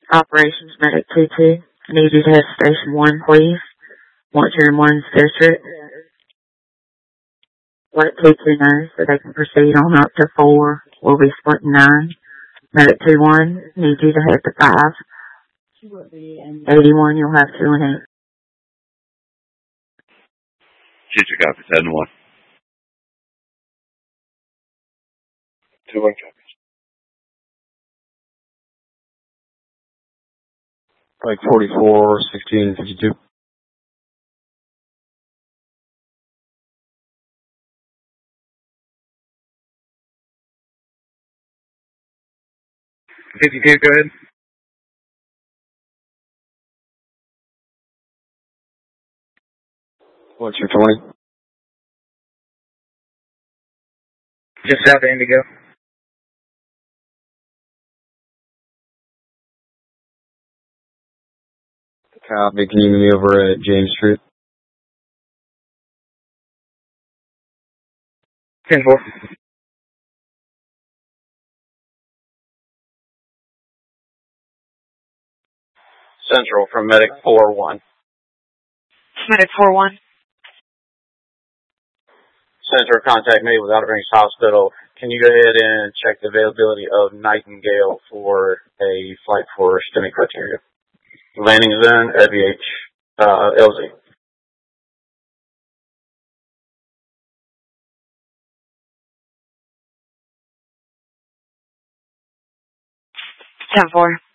Operations Medic 22. Need you to head to Station 1, please. Once you're in 1's district, let 22 know so they can proceed on up to 4. We'll be splitting 9. Medic 21, need you to head to 5. 81, you'll have 2 and 8. Future copy, 7-1. 2-1 copies. Like 44, 16, 52. Go ahead. What's your 20? Just south of Indigo. Copy. Can you meet me over at James Street? 10-4. Central from Medic 4-1. Medic 4-1. Central, contact me with Outer Banks Hospital. Can you go ahead and check the availability of Nightingale for a flight for STEMI criteria? Landing zone, FVH, LZ. 10-4.